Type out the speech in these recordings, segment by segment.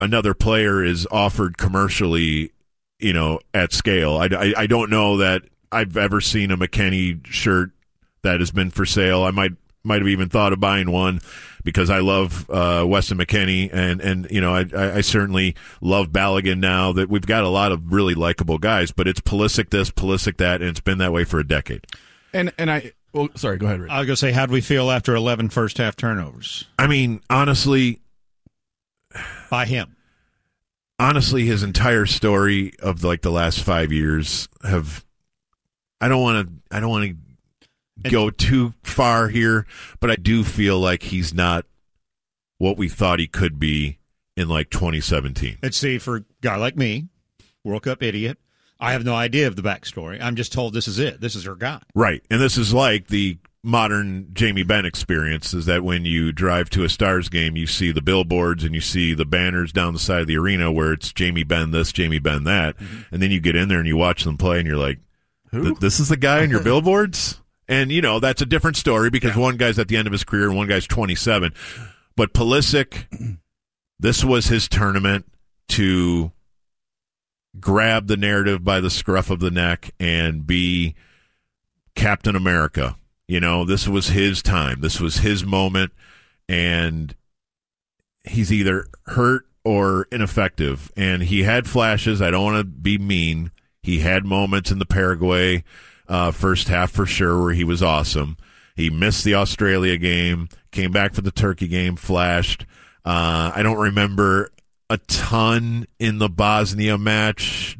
another player is offered commercially, at scale. I don't know that I've ever seen a McKennie shirt that has been for sale. I might have even thought of buying one because I love Weston McKennie, and I certainly love Balogun now. That we've got a lot of really likable guys, but it's Pulisic this, Pulisic that, and it's been that way for a decade. Sorry, go ahead, Rich. I was going to say, how do we feel after 11 first-half turnovers? I mean, honestly, by him. Honestly, his entire story of the last 5 years have. I don't want to go too far here, but I do feel like he's not what we thought he could be in 2017. Let's see, for a guy like me, World Cup idiot, I have no idea of the backstory. I'm just told this is it. This is her guy. Right. And this is like the modern Jamie Benn experience, is that when you drive to a Stars game, you see the billboards and you see the banners down the side of the arena where it's Jamie Benn this, Jamie Benn that. Mm-hmm. And then you get in there and you watch them play and you're like, who? This is the guy on your billboards? And, that's a different story because one guy's at the end of his career and one guy's 27. But Pulisic, this was his tournament to grab the narrative by the scruff of the neck and be Captain America. This was his time. This was his moment, and he's either hurt or ineffective. And he had flashes. I don't want to be mean. He had moments in the Paraguay first half for sure where he was awesome. He missed the Australia game, came back for the Turkey game, flashed. I don't remember a ton in the Bosnia match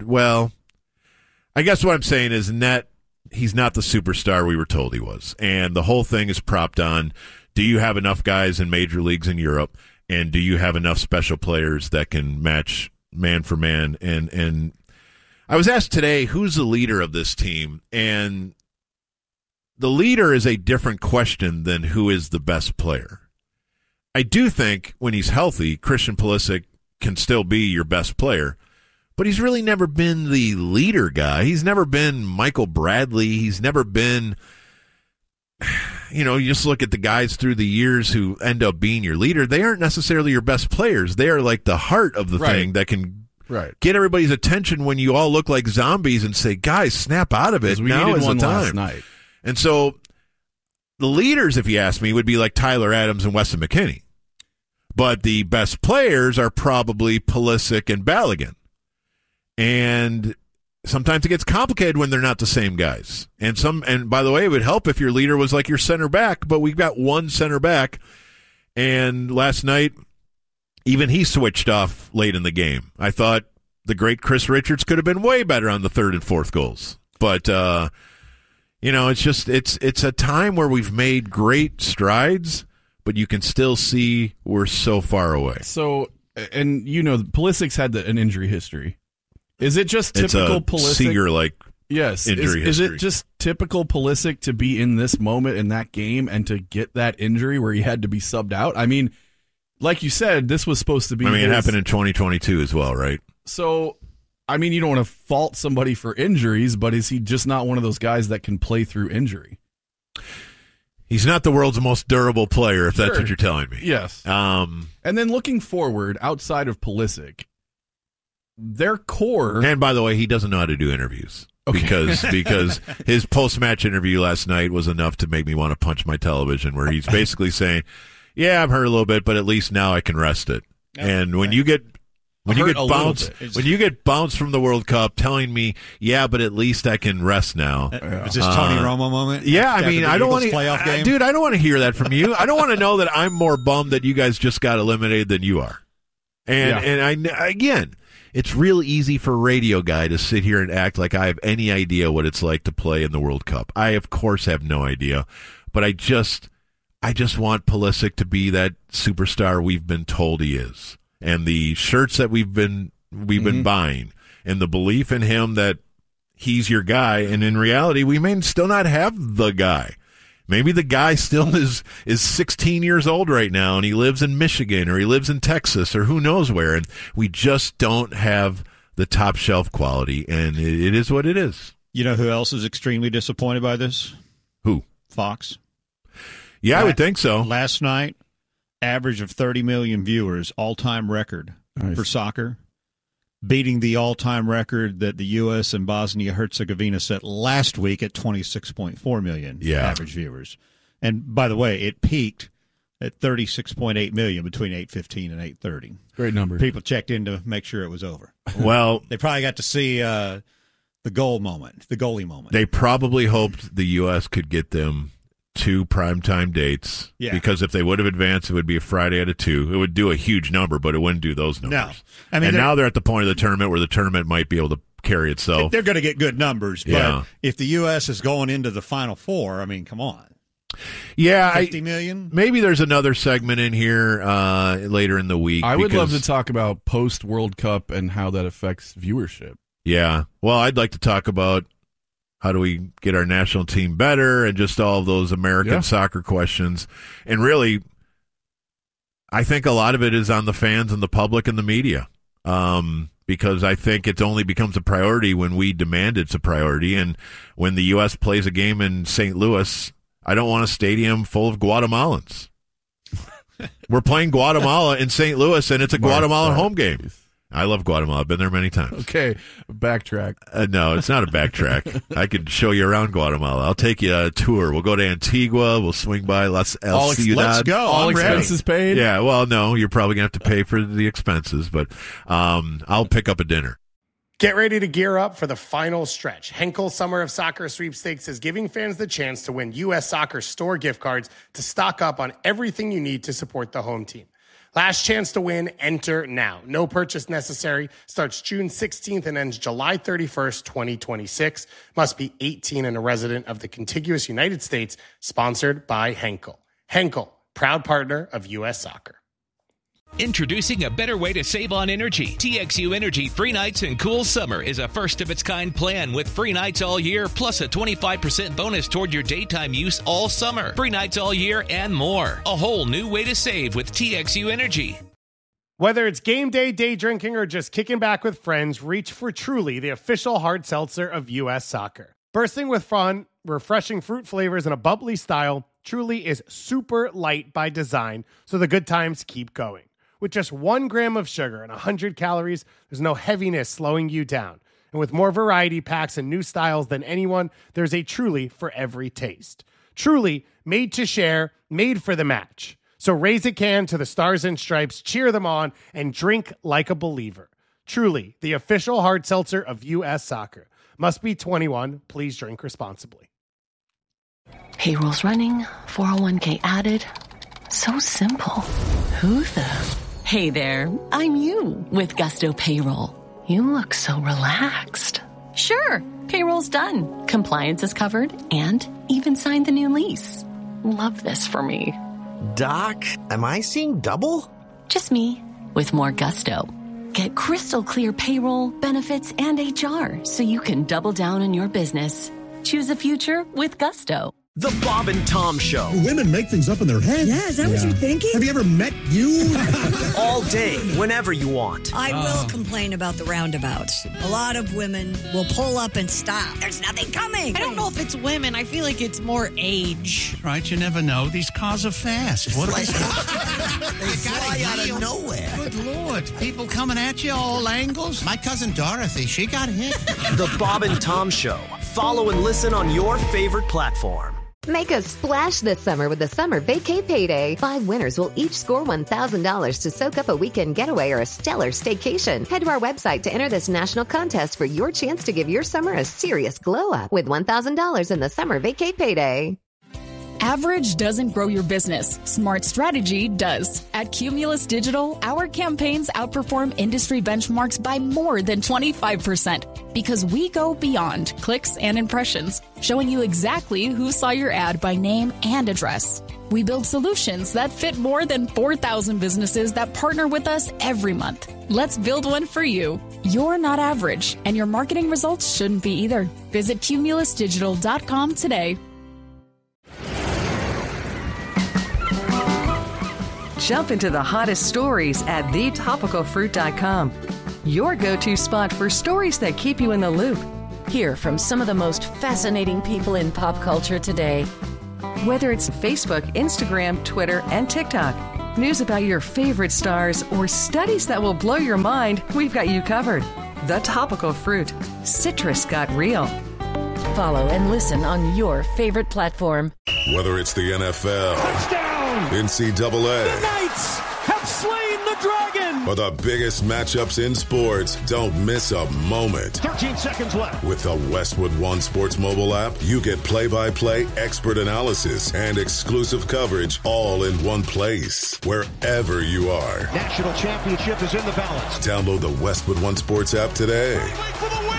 I guess what I'm saying is he's not the superstar we were told he was. And the whole thing is propped on, do you have enough guys in major leagues in Europe, and do you have enough special players that can match man for man? And I was asked today, who's the leader of this team? And the leader is a different question than who is the best player. I do think when he's healthy, Christian Pulisic can still be your best player, but he's really never been the leader guy. He's never been Michael Bradley. He's never been, you just look at the guys through the years who end up being your leader. They aren't necessarily your best players. They are like the heart of the thing that can get everybody's attention when you all look like zombies and say, guys, snap out of it. Now is the time. Last night. And so the leaders, if you ask me, would be like Tyler Adams and Weston McKennie. But the best players are probably Pulisic and Balogun. And sometimes it gets complicated when they're not the same guys. And by the way, it would help if your leader was like your center back, but we've got one center back. And last night, even he switched off late in the game. I thought the great Chris Richards could have been way better on the third and fourth goals. But, it's a time where we've made great strides, but you can still see we're so far away. So, and Pulisic's had an injury history. Is it just typical Pulisic? Seager-like yes. injury is history. It just typical Pulisic to be in this moment in that game and to get that injury where he had to be subbed out? I mean, like you said, this was supposed to be... it happened in 2022 as well, right? So, you don't want to fault somebody for injuries, but is he just not one of those guys that can play through injury? He's not the world's most durable player, if that's what you're telling me. Yes. And then looking forward, outside of Pulisic, their core... And by the way, he doesn't know how to do interviews. Okay. Because his post-match interview last night was enough to make me want to punch my television, where he's basically saying, yeah, I'm hurt a little bit, but at least now I can rest it. And when you get bounced from the World Cup telling me, yeah, but at least I can rest now. Is this Tony Romo moment? Yeah, I don't want to, dude, I don't want to hear that from you. I don't want to know that I'm more bummed that you guys just got eliminated than you are. And again, it's real easy for a radio guy to sit here and act like I have any idea what it's like to play in the World Cup. I, of course, have no idea, but I just want Pulisic to be that superstar we've been told he is. And the shirts that we've been buying, and the belief in him that he's your guy, and in reality, we may still not have the guy. Maybe the guy still is 16 years old right now, and he lives in Michigan, or he lives in Texas, or who knows where, and we just don't have the top shelf quality, and it is what it is. You know who else is extremely disappointed by this? Who? Fox. Yeah, I would think so. Last night, average of 30 million viewers, all-time record for soccer, beating the all-time record that the U.S. and Bosnia-Herzegovina set last week at 26.4 million average viewers. And by the way, it peaked at 36.8 million between 8:15 and 8:30. Great number. People checked in to make sure it was over. Well, they probably got to see the goalie moment. They probably hoped the U.S. could get them 2 primetime dates, because if they would have advanced, it would be a Friday at 2. It would do a huge number, but it wouldn't do those numbers. No. I mean, and now they're at the point of the tournament where the tournament might be able to carry itself. They're going to get good numbers, but if the U.S. is going into the Final Four, I mean, come on. Yeah, 50 million? Maybe there's another segment in here later in the week. I would love to talk about post-World Cup and how that affects viewership. Yeah. Well, I'd like to talk about how do we get our national team better and just all of those American soccer questions. And really, I think a lot of it is on the fans and the public and the media, because I think it only becomes a priority when we demand it's a priority. And when the U.S. plays a game in St. Louis, I don't want a stadium full of Guatemalans. We're playing Guatemala in St. Louis, and it's a Guatemalan home game. I love Guatemala. I've been there many times. Okay, backtrack. No, it's not a backtrack. I could show you around Guatemala. I'll take you a tour. We'll go to Antigua. We'll swing by El Ciudad. Let's go. All expenses paid? Yeah, well, no, you're probably going to have to pay for the expenses, but I'll pick up a dinner. Get ready to gear up for the final stretch. Henkel Summer of Soccer Sweepstakes is giving fans the chance to win U.S. Soccer store gift cards to stock up on everything you need to support the home team. Last chance to win, enter now. No purchase necessary. Starts June 16th and ends July 31st, 2026. Must be 18 and a resident of the contiguous United States. Sponsored by Henkel. Henkel, proud partner of U.S. Soccer. Introducing a better way to save on energy. TXU Energy Free Nights and Cool Summer is a first-of-its-kind plan with free nights all year, plus a 25% bonus toward your daytime use all summer. Free nights all year and more. A whole new way to save with TXU Energy. Whether it's game day, day drinking, or just kicking back with friends, reach for Truly, the official hard seltzer of U.S. Soccer. Bursting with fun, refreshing fruit flavors, and a bubbly style, Truly is super light by design, so the good times keep going. With just 1 gram of sugar and 100 calories, there's no heaviness slowing you down. And with more variety packs and new styles than anyone, there's a Truly for every taste. Truly, made to share, made for the match. So raise a can to the Stars and Stripes, cheer them on, and drink like a believer. Truly, the official hard seltzer of U.S. Soccer. Must be 21. Please drink responsibly. Payroll's running, 401k added. So simple. Who the... Hey there, I'm you with Gusto Payroll. You look so relaxed. Sure, payroll's done. Compliance is covered and even signed the new lease. Love this for me. Doc, am I seeing double? Just me with more Gusto. Get crystal clear payroll, benefits, and HR so you can double down on your business. Choose a future with Gusto. The Bob and Tom Show. Women make things up in their head. Yeah, is that what you're thinking? Have you ever met you? All day, whenever you want. I will complain about the roundabouts. A lot of women will pull up and stop. There's nothing coming. I don't know if it's women. I feel like it's more age. Right, you never know. These cars are fast. What They fly out of nowhere. Good Lord. People coming at you all angles. My cousin Dorothy, she got hit. The Bob and Tom Show. Follow and listen on your favorite platform. Make a splash this summer with the Summer Vacay Payday. 5 winners will each score $1,000 to soak up a weekend getaway or a stellar staycation. Head to our website to enter this national contest for your chance to give your summer a serious glow-up with $1,000 in the Summer Vacay Payday. Average doesn't grow your business. Smart strategy does. At Cumulus Digital, our campaigns outperform industry benchmarks by more than 25% because we go beyond clicks and impressions, showing you exactly who saw your ad by name and address. We build solutions that fit more than 4,000 businesses that partner with us every month. Let's build one for you. You're not average, and your marketing results shouldn't be either. Visit cumulusdigital.com today. Jump into the hottest stories at thetopicalfruit.com. Your go-to spot for stories that keep you in the loop. Hear from some of the most fascinating people in pop culture today. Whether it's Facebook, Instagram, Twitter, and TikTok. news about your favorite stars, or studies that will blow your mind, we've got you covered. The Topical Fruit. Citrus got real. Follow and listen on your favorite platform. Whether it's the NFL, touchdown, NCAA, the Knights have slain the dragon, or the biggest matchups in sports, don't miss a moment. 13 seconds left. With the Westwood One Sports mobile app, you get play-by-play expert analysis and exclusive coverage all in one place, wherever you are. National championship is in the balance. Download the Westwood One Sports app today. Wait for the win!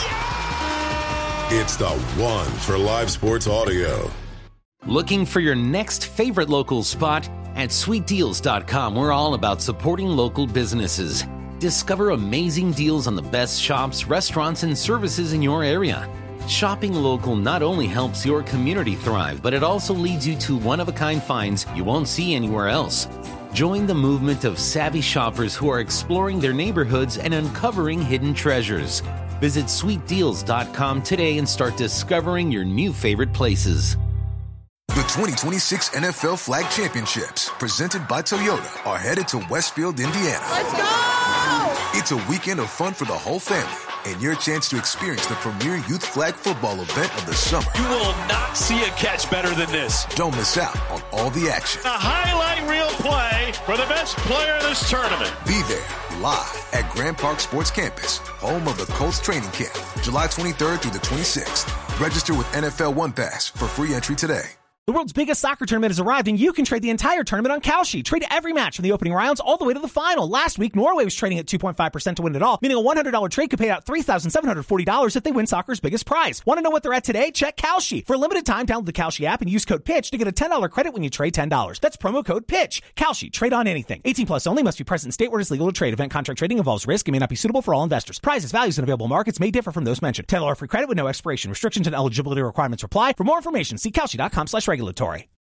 It's the one for live sports audio. Looking for your next favorite local spot? At sweetdeals.com, we're all about supporting local businesses. Discover amazing deals on the best shops, restaurants, and services in your area. Shopping local not only helps your community thrive, but it also leads you to one-of-a-kind finds you won't see anywhere else. Join the movement of savvy shoppers who are exploring their neighborhoods and uncovering hidden treasures. Visit sweetdeals.com today and start discovering your new favorite places. The 2026 NFL Flag Championships, presented by Toyota, are headed to Westfield, Indiana. Let's go! It's a weekend of fun for the whole family and your chance to experience the premier youth flag football event of the summer. You will not see a catch better than this. Don't miss out on all the action. A highlight reel play for the best player in this tournament. Be there live at Grand Park Sports Campus, home of the Colts training camp, July 23rd through the 26th. Register with NFL One Pass for free entry today. The world's biggest soccer tournament has arrived, and you can trade the entire tournament on Kalshi. Trade every match from the opening rounds all the way to the final. Last week, Norway was trading at 2.5% to win it all, meaning a $100 trade could pay out $3,740 if they win soccer's biggest prize. Want to know what they're at today? Check Kalshi. For a limited time, download the Kalshi app and use code PITCH to get a $10 credit when you trade $10. That's promo code PITCH. Kalshi. Trade on anything. 18 plus only. Must be present in state where it's legal to trade. Event contract trading involves risk and may not be suitable for all investors. Prizes, values, and available markets may differ from those mentioned. $10 free credit with no expiration. Restrictions and eligibility requirements apply. For more information, see Kalshi.com/regulatory.